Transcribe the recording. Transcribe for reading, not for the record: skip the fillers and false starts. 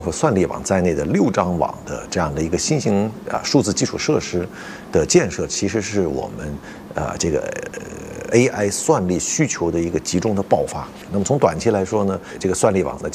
和算力网在内的6张网的这样的一个新型数字基础设施的建设，其实是我们这个AI 算力需求的一个集中的爆发。那么从短期来说呢，这个算力网的